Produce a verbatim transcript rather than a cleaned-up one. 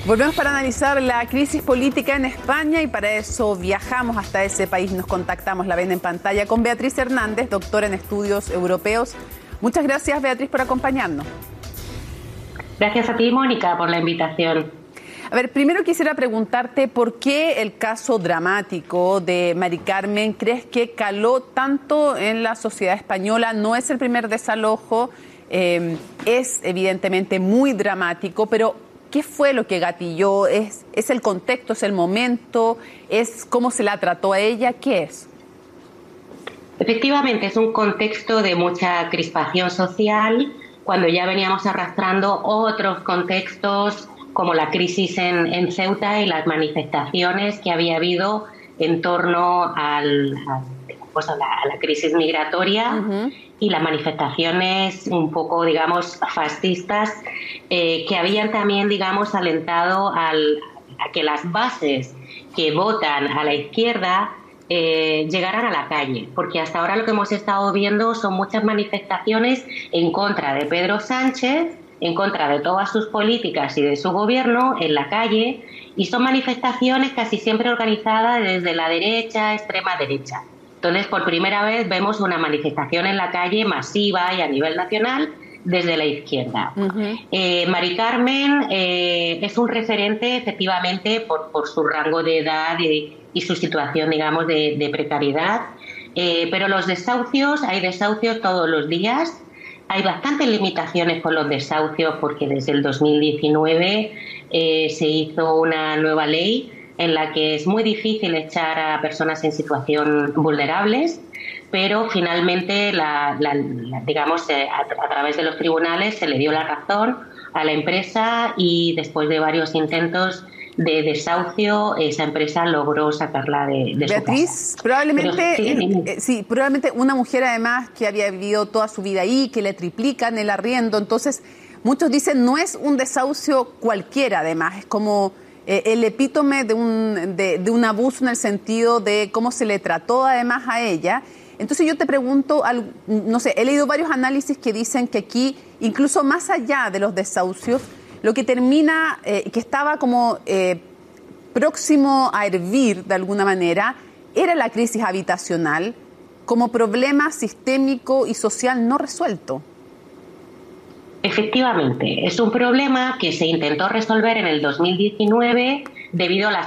Volvemos para analizar la crisis política en España y para eso viajamos hasta ese país. Nos contactamos, la ven en pantalla, con Beatriz Hernández, doctora en estudios europeos. Muchas gracias, Beatriz, por acompañarnos. Gracias a ti, Mónica, por la invitación. A ver, primero quisiera preguntarte por qué el caso dramático de Mari Carmen crees que caló tanto en la sociedad española. No es el primer desalojo, eh, es evidentemente muy dramático, pero ¿qué fue lo que gatilló? ¿Es, es el contexto, es el momento, es cómo se la trató a ella? ¿Qué es? Efectivamente, es un contexto de mucha crispación social, cuando ya veníamos arrastrando otros contextos como la crisis en, en Ceuta y las manifestaciones que había habido en torno al, a, pues a, la, a la crisis migratoria uh-huh. y las manifestaciones un poco, digamos, fascistas eh, que habían también, digamos, alentado al, a que las bases que votan a la izquierda eh, llegaran a la calle, porque hasta ahora lo que hemos estado viendo son muchas manifestaciones en contra de Pedro Sánchez, en contra de todas sus políticas y de su gobierno en la calle, y son manifestaciones casi siempre organizadas desde la derecha, extrema derecha. Entonces, por primera vez vemos una manifestación en la calle masiva y a nivel nacional desde la izquierda. Uh-huh. Eh, Mari Carmen eh, es un referente, efectivamente, por, por su rango de edad y, y su situación, digamos, de, de precariedad, eh, pero los desahucios, hay desahucios todos los días. Hay bastantes limitaciones con los desahucios porque desde el dos mil diecinueve eh, se hizo una nueva ley en la que es muy difícil echar a personas en situación vulnerables, pero finalmente, la, la, la, digamos, eh, a, a través de los tribunales se le dio la razón a la empresa y después de varios intentos de desahucio, esa empresa logró sacarla de, de Beatriz, su casa. probablemente, Pero, sí, eh, sí, probablemente una mujer además que había vivido toda su vida ahí, que le triplican el arriendo, entonces muchos dicen no es un desahucio cualquiera, además, es como eh, el epítome de un, de, de un abuso en el sentido de cómo se le trató además a ella. Entonces yo te pregunto, no sé, he leído varios análisis que dicen que aquí, incluso más allá de los desahucios, lo que termina, eh, que estaba como eh, próximo a hervir de alguna manera, era la crisis habitacional como problema sistémico y social no resuelto. Efectivamente, es un problema que se intentó resolver en el dos mil diecinueve debido a las